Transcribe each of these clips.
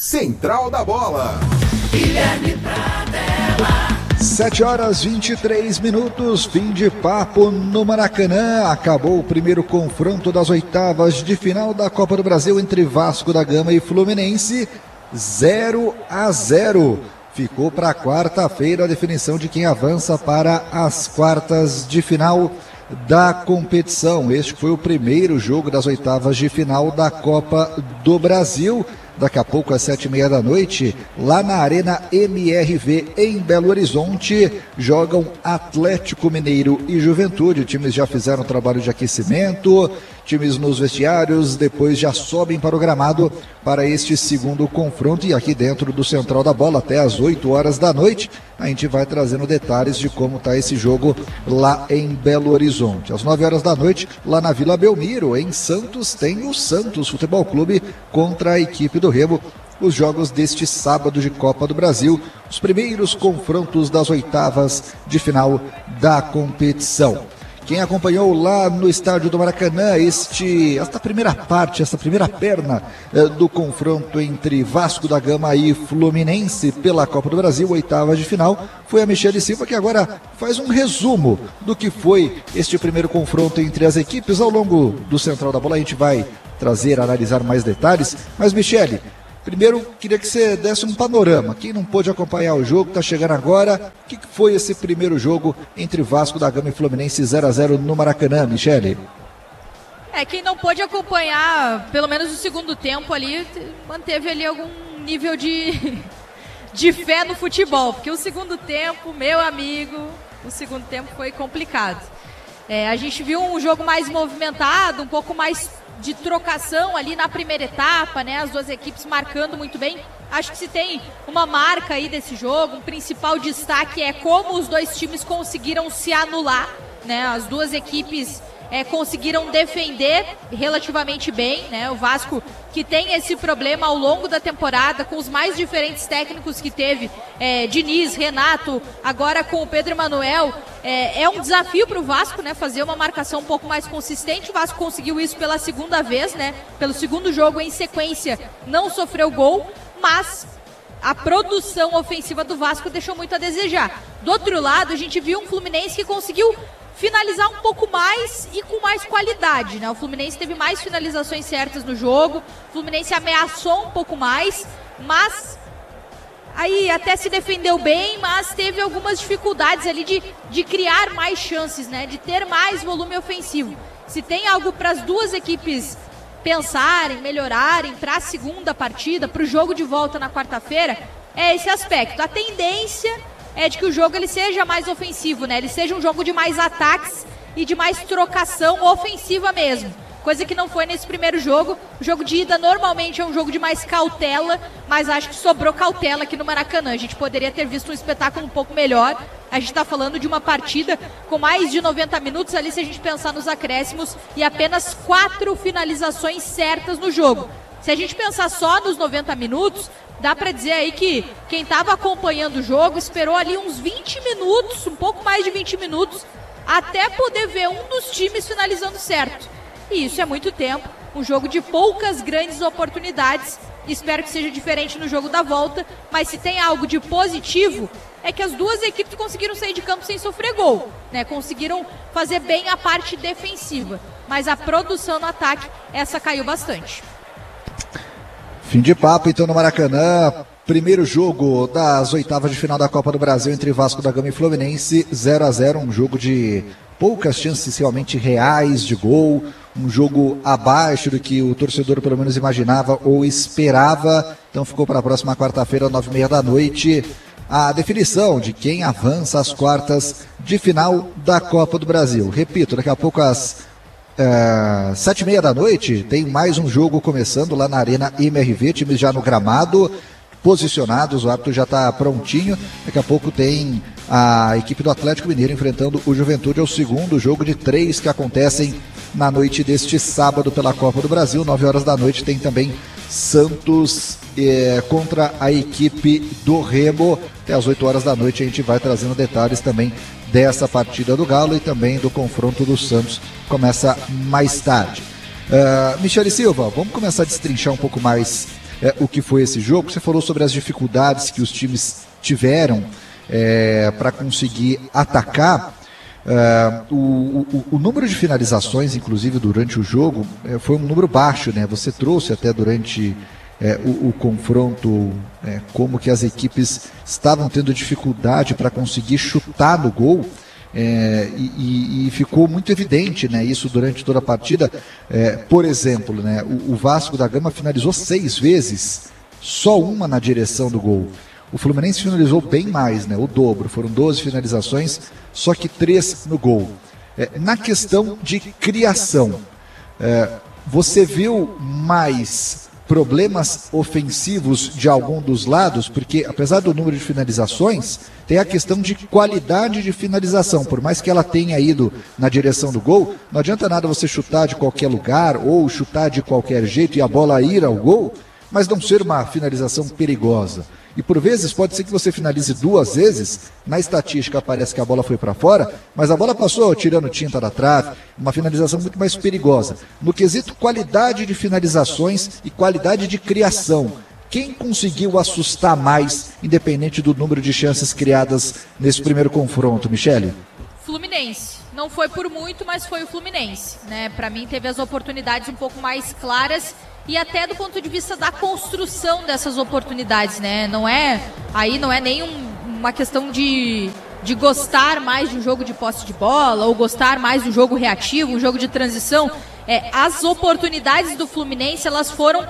Central da Bola. Guilherme Pradella. 7h23, fim de papo no Maracanã. Acabou o primeiro confronto das oitavas de final da Copa do Brasil entre Vasco da Gama e Fluminense, 0-0. Ficou para quarta-feira a definição de quem avança para as quartas de final da competição. Este foi o primeiro jogo das oitavas de final da Copa do Brasil. Daqui a pouco, às 7h30 da noite, lá na Arena MRV, em Belo Horizonte, jogam Atlético Mineiro e Juventude. Times já fizeram trabalho de aquecimento, times nos vestiários, depois já sobem para o gramado para este segundo confronto. E aqui dentro do Central da Bola, até às 8h da noite, a gente vai trazendo detalhes de como está esse jogo lá em Belo Horizonte. Às 9h da noite, lá na Vila Belmiro, em Santos, tem o Santos Futebol Clube contra a equipe do Remo. Os jogos deste sábado de Copa do Brasil, os primeiros confrontos das oitavas de final da competição. Quem acompanhou lá no estádio do Maracanã esta primeira parte, essa primeira perna do confronto entre Vasco da Gama e Fluminense pela Copa do Brasil, oitavas de final, foi a Michele Silva, que agora faz um resumo do que foi este primeiro confronto entre as equipes. Ao longo do Central da Bola a gente vai analisar mais detalhes, mas Michele, primeiro, queria que você desse um panorama. Quem não pôde acompanhar o jogo, está chegando agora. O que foi esse primeiro jogo entre Vasco da Gama e Fluminense 0-0 no Maracanã, Michele? Quem não pôde acompanhar, pelo menos o segundo tempo ali, manteve ali algum nível de fé no futebol. Porque o segundo tempo, meu amigo, o segundo tempo foi complicado. A gente viu um jogo mais movimentado, um pouco mais de trocação ali na primeira etapa, né? As duas equipes marcando muito bem. Acho que se tem uma marca aí desse jogo, um principal destaque é como os dois times conseguiram se anular, né? As duas equipes conseguiram defender relativamente bem, né? O Vasco, que tem esse problema ao longo da temporada, com os mais diferentes técnicos que teve, Diniz, Renato, agora com o Pedro Emanuel, é um desafio para o Vasco, né? Fazer uma marcação um pouco mais consistente. O Vasco conseguiu isso pela segunda vez, né? Pelo segundo jogo em sequência, não sofreu gol, mas a produção ofensiva do Vasco deixou muito a desejar. Do outro lado, a gente viu um Fluminense que conseguiu finalizar um pouco mais e com mais qualidade, né? O Fluminense teve mais finalizações certas no jogo, o Fluminense ameaçou um pouco mais, mas aí até se defendeu bem, mas teve algumas dificuldades ali de criar mais chances, né? De ter mais volume ofensivo. Se tem algo para as duas equipes pensarem, melhorarem para a segunda partida, para o jogo de volta na quarta-feira, é esse aspecto. A tendência é de que o jogo ele seja mais ofensivo, né? Ele seja um jogo de mais ataques e de mais trocação ofensiva mesmo. Coisa que não foi nesse primeiro jogo. O jogo de ida normalmente é um jogo de mais cautela, mas acho que sobrou cautela aqui no Maracanã. A gente poderia ter visto um espetáculo um pouco melhor. A gente está falando de uma partida com mais de 90 minutos ali, se a gente pensar nos acréscimos, e apenas 4 finalizações certas no jogo. Se a gente pensar só nos 90 minutos, dá para dizer aí que quem estava acompanhando o jogo esperou ali uns 20 minutos, um pouco mais de 20 minutos, até poder ver um dos times finalizando certo. E isso é muito tempo, um jogo de poucas grandes oportunidades. Espero que seja diferente no jogo da volta, mas se tem algo de positivo, é que as duas equipes conseguiram sair de campo sem sofrer gol, né? Conseguiram fazer bem a parte defensiva, mas a produção no ataque, essa caiu bastante. Fim de papo então no Maracanã, primeiro jogo das oitavas de final da Copa do Brasil entre Vasco da Gama e Fluminense, 0-0, um jogo de poucas chances realmente reais de gol, um jogo abaixo do que o torcedor pelo menos imaginava ou esperava. Então ficou para a próxima quarta-feira, 9h30 da noite, a definição de quem avança às quartas de final da Copa do Brasil. Repito, daqui a pouco às 7h30 da noite tem mais um jogo começando lá na Arena MRV, times já no gramado, posicionados, o árbitro já está prontinho. Daqui a pouco tem a equipe do Atlético Mineiro enfrentando o Juventude, é o segundo jogo de 3 que acontecem na noite deste sábado pela Copa do Brasil. 9h da noite tem também Santos contra a equipe do Remo. Até às 8h da noite a gente vai trazendo detalhes também dessa partida do Galo e também do confronto do Santos, começa mais tarde. Michele Silva, vamos começar a destrinchar um pouco mais o que foi esse jogo. Você falou sobre as dificuldades que os times tiveram para conseguir atacar. O número de finalizações, inclusive durante o jogo, foi um número baixo, né? Você trouxe até durante o confronto como que as equipes estavam tendo dificuldade para conseguir chutar no gol. E ficou muito evidente, né, isso durante toda a partida. Por exemplo, né, o Vasco da Gama finalizou 6 vezes, só uma na direção do gol. O Fluminense finalizou bem mais, né, o dobro, foram 12 finalizações, só que 3 no gol. Na questão de criação, você viu mais problemas ofensivos de algum dos lados? Porque apesar do número de finalizações, tem a questão de qualidade de finalização. Por mais que ela tenha ido na direção do gol, não adianta nada você chutar de qualquer lugar ou chutar de qualquer jeito e a bola ir ao gol, mas não ser uma finalização perigosa. E por vezes pode ser que você finalize 2 vezes, na estatística parece que a bola foi para fora, mas a bola passou tirando tinta da trave, uma finalização muito mais perigosa. No quesito qualidade de finalizações e qualidade de criação, quem conseguiu assustar mais, independente do número de chances criadas nesse primeiro confronto, Michele? Fluminense. Não foi por muito, mas foi o Fluminense, né? Para mim teve as oportunidades um pouco mais claras e até do ponto de vista da construção dessas oportunidades, né? Não é nem uma questão de gostar mais de um jogo de posse de bola ou gostar mais de um jogo reativo, um jogo de transição. As oportunidades do Fluminense, elas foram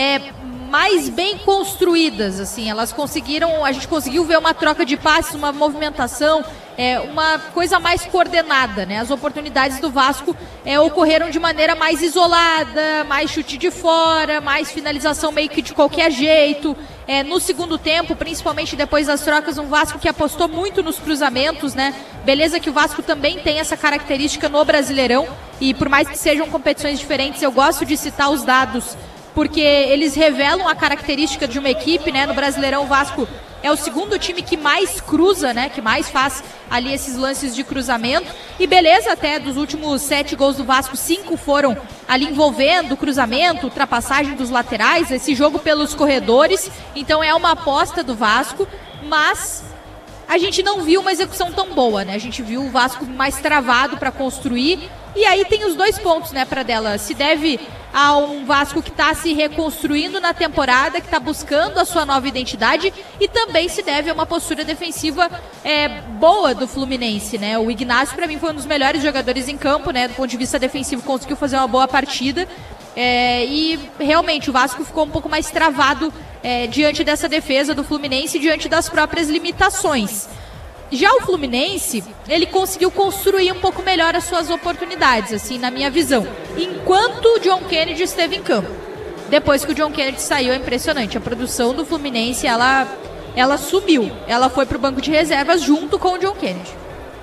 mais bem construídas, assim, a gente conseguiu ver uma troca de passes, uma movimentação, uma coisa mais coordenada, né? As oportunidades do Vasco ocorreram de maneira mais isolada, mais chute de fora, mais finalização meio que de qualquer jeito. No segundo tempo, principalmente depois das trocas, um Vasco que apostou muito nos cruzamentos, né? Beleza que o Vasco também tem essa característica no Brasileirão, e por mais que sejam competições diferentes, eu gosto de citar os dados porque eles revelam a característica de uma equipe, né? No Brasileirão, o Vasco é o segundo time que mais cruza, né? Que mais faz ali esses lances de cruzamento. E beleza, até dos últimos 7 gols do Vasco, 5 foram ali envolvendo cruzamento, ultrapassagem dos laterais, esse jogo pelos corredores. Então é uma aposta do Vasco, mas a gente não viu uma execução tão boa, né? A gente viu o Vasco mais travado para construir. E aí tem os 2 pontos, né, para dela. Se deve a um Vasco que está se reconstruindo na temporada, que está buscando a sua nova identidade, e também se deve a uma postura defensiva boa do Fluminense, né? O Ignacio, para mim, foi um dos melhores jogadores em campo, né? Do ponto de vista defensivo, conseguiu fazer uma boa partida. E realmente o Vasco ficou um pouco mais travado diante dessa defesa do Fluminense e diante das próprias limitações. Já o Fluminense, ele conseguiu construir um pouco melhor as suas oportunidades, assim, na minha visão, enquanto o John Kennedy esteve em campo. Depois que o John Kennedy saiu, é impressionante. A produção do Fluminense, ela subiu. Ela foi para o banco de reservas junto com o John Kennedy.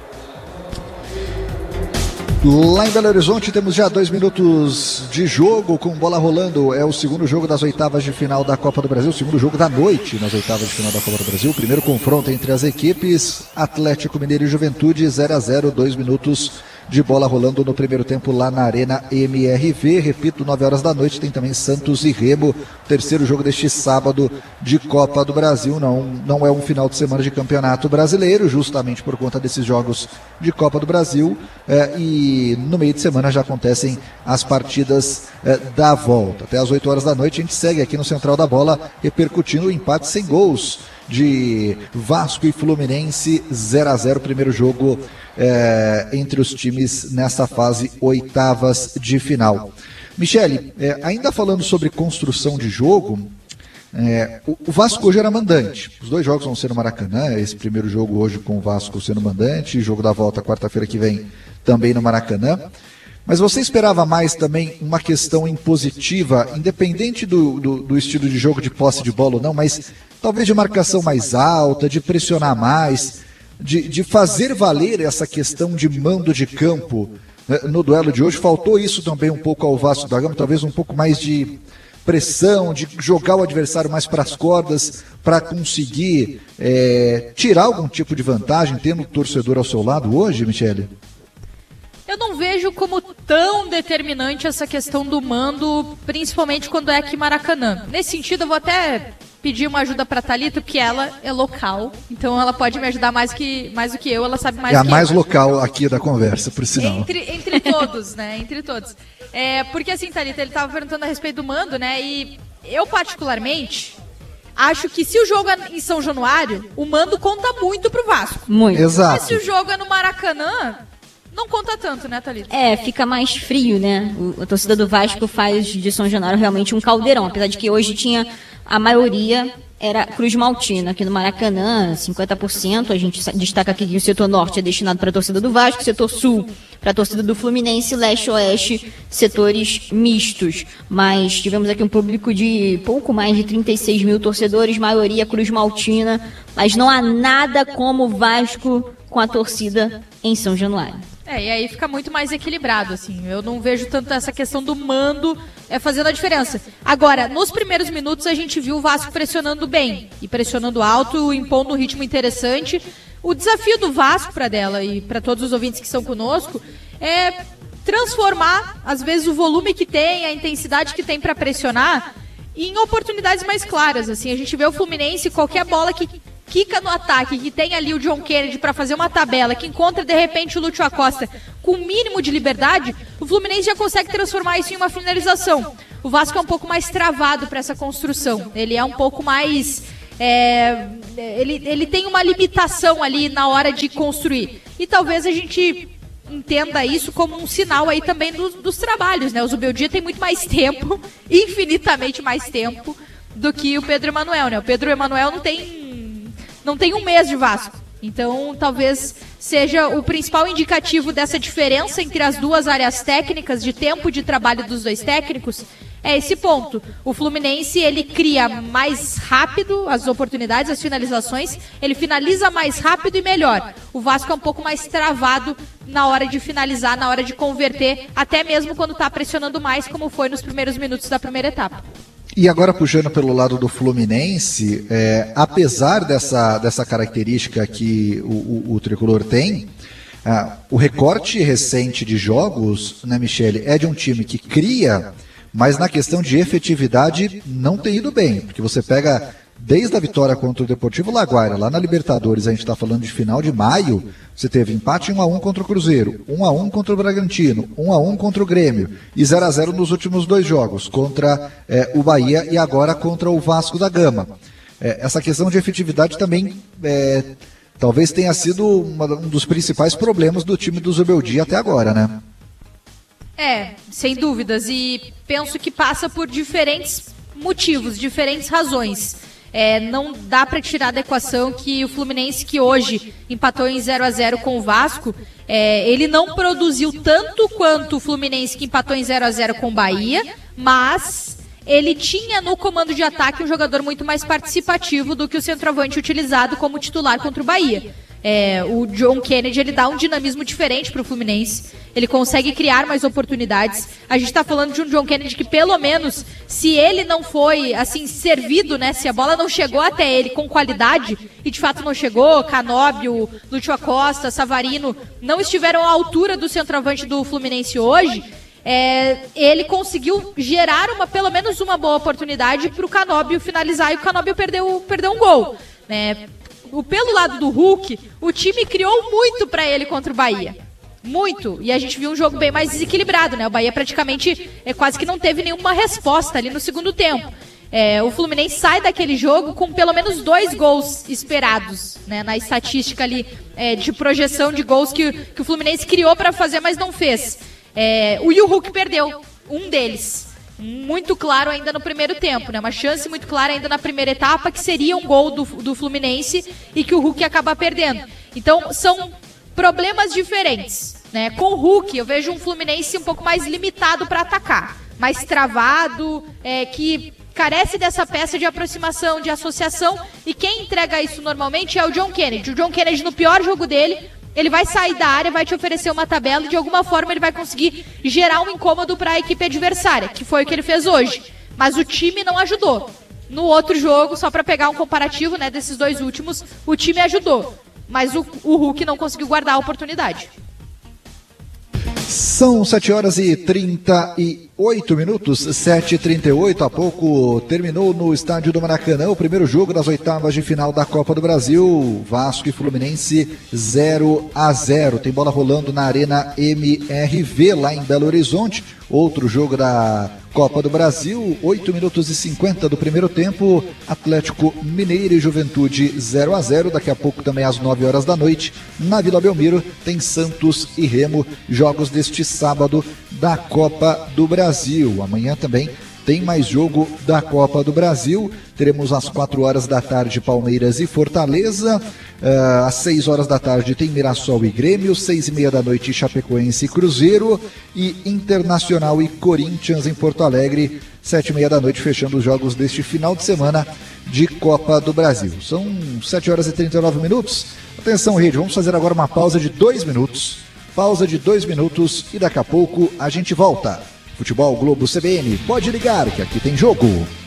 Lá em Belo Horizonte temos já 2 minutos de jogo com bola rolando. É o segundo jogo das oitavas de final da Copa do Brasil, o segundo jogo da noite nas oitavas de final da Copa do Brasil. Primeiro confronto entre as equipes, Atlético Mineiro e Juventude, 0-0, 2 minutos de bola rolando no primeiro tempo lá na Arena MRV. Repito, 9 horas da noite tem também Santos e Remo, terceiro jogo deste sábado de Copa do Brasil. Não é um final de semana de Campeonato Brasileiro, justamente por conta desses jogos de Copa do Brasil, e no meio de semana já acontecem as partidas da volta. Até às 8 horas da noite a gente segue aqui no Central da Bola repercutindo o empate sem gols de Vasco e Fluminense, 0-0, primeiro jogo entre os times nessa fase oitavas de final. Michele, ainda falando sobre construção de jogo, o Vasco hoje era mandante. Os 2 jogos vão ser no Maracanã, esse primeiro jogo hoje com o Vasco sendo mandante, jogo da volta quarta-feira que vem também no Maracanã. Mas você esperava mais também uma questão impositiva, independente do estilo de jogo de posse de bola ou não, mas talvez de marcação mais alta, de pressionar mais, de fazer valer essa questão de mando de campo, né? No duelo de hoje faltou isso também um pouco ao Vasco da Gama, talvez um pouco mais de pressão, de jogar o adversário mais para as cordas, para conseguir tirar algum tipo de vantagem, tendo o torcedor ao seu lado hoje, Michele? Eu não vejo como tão determinante essa questão do mando, principalmente quando é aqui em Maracanã. Nesse sentido, eu vou até pedir uma ajuda pra Thalita, porque ela é local, então ela pode me ajudar mais do que eu, ela sabe mais do que eu. É a mais local aqui da conversa, por sinal. Entre todos, né? Entre todos. Porque assim, Thalita, ele tava perguntando a respeito do mando, né? E eu, particularmente, acho que se o jogo é em São Januário, o mando conta muito pro Vasco. Muito. Exato. Mas se o jogo é no Maracanã, não conta tanto, né, Thalita? Fica mais frio, né? A torcida do Vasco faz de São Januário realmente um caldeirão, apesar de que hoje tinha a maioria era Cruz Maltina, aqui no Maracanã, 50%. A gente destaca aqui que o setor norte é destinado para a torcida do Vasco, o setor sul para a torcida do Fluminense, leste e oeste, setores mistos. Mas tivemos aqui um público de pouco mais de 36 mil torcedores, maioria Cruz Maltina, mas não há nada como o Vasco com a torcida em São Januário. E aí fica muito mais equilibrado, assim. Eu não vejo tanto essa questão do mando fazendo a diferença. Agora, nos primeiros minutos a gente viu o Vasco pressionando bem, e pressionando alto, impondo um ritmo interessante. O desafio do Vasco para dela e para todos os ouvintes que estão conosco é transformar, às vezes, o volume que tem, a intensidade que tem para pressionar em oportunidades mais claras. Assim, a gente vê o Fluminense, qualquer bola que quica no ataque, que tem ali o John Kennedy para fazer uma tabela, que encontra de repente o Lúcio Acosta com o mínimo de liberdade, o Fluminense já consegue transformar isso em uma finalização. O Vasco é um pouco mais travado para essa construção, ele é um pouco mais... Ele tem uma limitação ali na hora de construir, e talvez a gente entenda isso como um sinal aí também dos trabalhos, né? O Zubeldia tem muito mais tempo, infinitamente mais tempo, do que o Pedro Emanuel, né? O Pedro Emanuel não tem um mês de Vasco. Então, talvez seja o principal indicativo dessa diferença entre as duas áreas técnicas, de tempo de trabalho dos dois técnicos, é esse ponto. O Fluminense, ele cria mais rápido as oportunidades, as finalizações, ele finaliza mais rápido e melhor. O Vasco é um pouco mais travado na hora de finalizar, na hora de converter, até mesmo quando está pressionando mais, como foi nos primeiros minutos da primeira etapa. E agora, puxando pelo lado do Fluminense, apesar dessa característica que o Tricolor tem, o recorte recente de jogos, né, Michele, é de um time que cria, mas na questão de efetividade não tem ido bem, porque você pega desde a vitória contra o Deportivo Laguaira, lá na Libertadores, a gente está falando de final de maio, você teve empate 1-1 contra o Cruzeiro, 1-1 contra o Bragantino, 1-1 contra o Grêmio e 0-0 nos últimos dois jogos, contra o Bahia e agora contra o Vasco da Gama. Essa questão de efetividade também talvez tenha sido um dos principais problemas do time do Zubeldia até agora, né? Sem dúvidas, e penso que passa por diferentes motivos, diferentes razões. Não dá para tirar da equação que o Fluminense, que hoje empatou em 0-0 com o Vasco, ele não produziu tanto quanto o Fluminense que empatou em 0-0 com o Bahia, mas ele tinha no comando de ataque um jogador muito mais participativo do que o centroavante utilizado como titular contra o Bahia. O John Kennedy, ele dá um dinamismo diferente para o Fluminense, ele consegue criar mais oportunidades. A gente está falando de um John Kennedy que, pelo menos, se ele não foi assim servido, né, se a bola não chegou até ele com qualidade, e de fato não chegou, Canóbio, Lúcio Acosta, Savarino não estiveram à altura do centroavante do Fluminense hoje, ele conseguiu gerar pelo menos uma boa oportunidade para o Canóbio finalizar, e o Canóbio perdeu um gol, né? Pelo lado do Hulk, o time criou muito para ele contra o Bahia. Muito. E a gente viu um jogo bem mais desequilibrado, né? O Bahia praticamente quase que não teve nenhuma resposta ali no segundo tempo. O Fluminense sai daquele jogo com pelo menos 2 gols esperados, né? Na estatística ali de projeção de gols que o Fluminense criou para fazer, mas não fez. O Hulk perdeu um deles. Muito claro ainda no primeiro tempo, né? Uma chance muito clara ainda na primeira etapa, que seria um gol do Fluminense e que o Hulk ia acabar perdendo. Então, são problemas diferentes, né? Com o Hulk, eu vejo um Fluminense um pouco mais limitado para atacar, mais travado, que carece dessa peça de aproximação, de associação, e quem entrega isso normalmente é o John Kennedy. O John Kennedy, no pior jogo dele, ele vai sair da área, vai te oferecer uma tabela e de alguma forma ele vai conseguir gerar um incômodo para a equipe adversária, que foi o que ele fez hoje. Mas o time não ajudou. No outro jogo, só para pegar um comparativo, né, desses dois últimos, o time ajudou. Mas o Hulk não conseguiu guardar a oportunidade. São 7h38, 7h38. Há pouco terminou no estádio do Maracanã o primeiro jogo das oitavas de final da Copa do Brasil. Vasco e Fluminense 0-0. Tem bola rolando na Arena MRV, lá em Belo Horizonte. Outro jogo da Copa do Brasil, 8h50 do primeiro tempo, Atlético Mineiro e Juventude 0-0. Daqui a pouco, também às 9h da noite, na Vila Belmiro, tem Santos e Remo, jogos deste sábado da Copa do Brasil. Amanhã também tem mais jogo da Copa do Brasil. Teremos às 4h da tarde Palmeiras e Fortaleza. Às 6h da tarde tem Mirassol e Grêmio. 6h30 da noite Chapecoense e Cruzeiro. E Internacional e Corinthians em Porto Alegre. 7h30 da noite, fechando os jogos deste final de semana de Copa do Brasil. São 7h39. Atenção, rede, vamos fazer agora uma pausa de 2 minutos. Pausa de 2 minutos e daqui a pouco a gente volta. Futebol Globo CBN, pode ligar que aqui tem jogo.